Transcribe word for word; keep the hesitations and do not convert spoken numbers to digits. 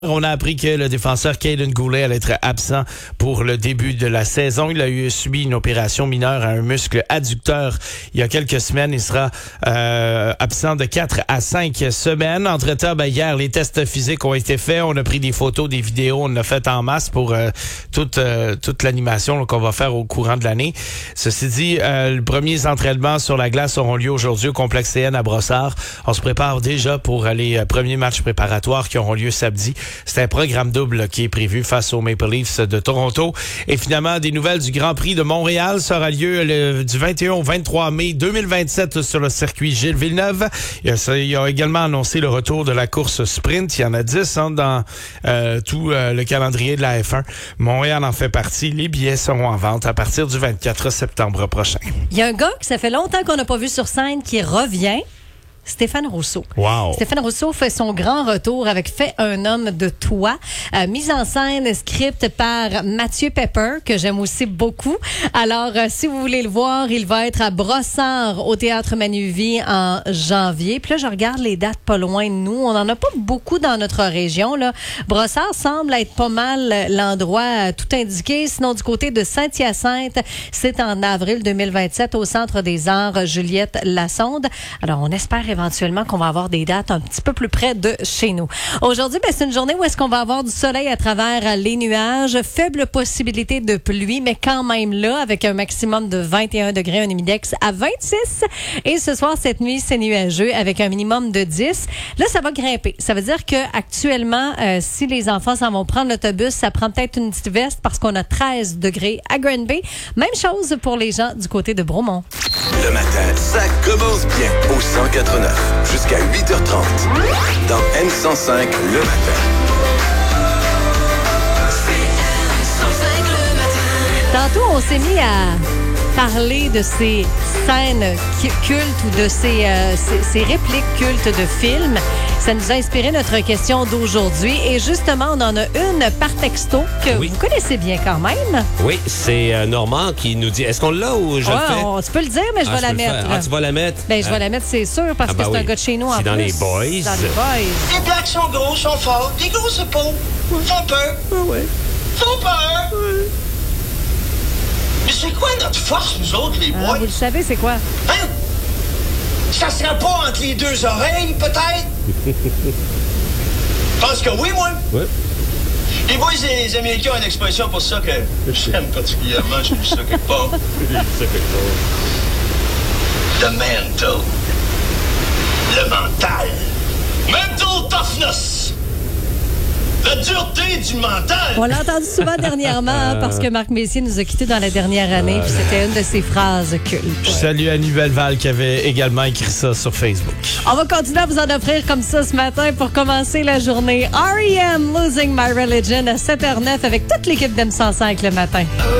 On a appris que le défenseur Caden Goulet allait être absent pour le début de la saison. Il a eu subi une opération mineure à un muscle adducteur il y a quelques semaines. Il sera euh, absent de quatre à cinq semaines. Entre-temps, ben, hier, les tests physiques ont été faits. On a pris des photos, des vidéos. On l'a fait en masse pour euh, toute euh, toute l'animation qu'on va faire au courant de l'année. Ceci dit, euh, les premiers entraînements sur la glace auront lieu aujourd'hui au complexe C N à Brossard. On se prépare déjà pour les euh, premiers matchs préparatoires qui auront lieu samedi. C'est un programme double là, qui est prévu face aux Maple Leafs de Toronto. Et finalement, des nouvelles du Grand Prix de Montréal. Ça aura lieu le, du vingt et un au vingt-trois mai deux mille vingt-sept sur le circuit Gilles Villeneuve. Il a, il a également annoncé le retour de la course sprint. Il y en a dix hein, dans euh, tout euh, le calendrier de la F un. Montréal en fait partie. Les billets seront en vente à partir du vingt-quatre septembre prochain. Il y a un gars que ça fait longtemps qu'on n'a pas vu sur scène qui revient. Stéphane Rousseau. Wow. Stéphane Rousseau fait son grand retour avec Fait un homme de toi. Euh, mise en scène, script par Mathieu Pepper, que j'aime aussi beaucoup. Alors, euh, si vous voulez le voir, il va être à Brossard au Théâtre Manuvie en janvier. Puis là, je regarde les dates pas loin de nous. On n'en a pas beaucoup dans notre région, là. Brossard semble être pas mal l'endroit tout indiqué. Sinon, du côté de Saint-Hyacinthe, c'est en avril deux mille vingt-sept au Centre des Arts Juliette Lassonde. Alors, on espère éventuellement qu'on va avoir des dates un petit peu plus près de chez nous. Aujourd'hui, ben, c'est une journée où est-ce qu'on va avoir du soleil à travers les nuages. Faible possibilité de pluie, mais quand même là, avec un maximum de vingt et un degrés, un humidex à vingt-six. Et ce soir, cette nuit, c'est nuageux avec un minimum de dix. Là, ça va grimper. Ça veut dire que actuellement, euh, si les enfants s'en vont prendre l'autobus, ça prend peut-être une petite veste parce qu'on a treize degrés à Granby. Même chose pour les gens du côté de Bromont. Le matin, ça commence bien au cent quatre-neuf jusqu'à huit heures trente dans M cent cinq le matin. Tantôt, on s'est mis à parler de ces scènes cultes ou de ces, euh, ces, ces répliques cultes de films. Ça nous a inspiré notre question d'aujourd'hui. Et justement, on en a une par texto que oui. Vous connaissez bien quand même. Oui, c'est euh, Normand qui nous dit... Est-ce qu'on l'a ou je ouais, le fais? On, tu peux le dire, mais je ah, vais la mettre. Ah, tu vas la mettre? Ben, je vais euh... la mettre, c'est sûr, parce ah, ben que c'est oui. un gars de chez nous en c'est plus. dans les boys. Dans les boys. Les blacks sont gros, sont forts. Les gros, c'est pas. Font peur. Ah, ouais. Font peur. Ouais. Mais c'est quoi notre force, nous autres, les boys? Ah, vous le savez, c'est quoi? Hein? Ça serait pas entre les deux oreilles, peut-être? Je pense que oui, moi. Oui. Les boys et les Américains ont une expression pour ça que j'aime particulièrement. J'ai vu ça quelque part. J'ai vu ça quelque part. The mental. Le mental. Mental toughness. La dureté du mental. On l'a entendu souvent dernièrement hein, parce que Marc Messier nous a quittés dans la dernière année. Puis c'était une de ses phrases cultes. Je salue Annie Belleval qui avait également écrit ça sur Facebook. On va continuer à vous en offrir comme ça ce matin pour commencer la journée. R E M Losing My Religion à sept heures neuf avec toute l'équipe d'M cent cinq le matin.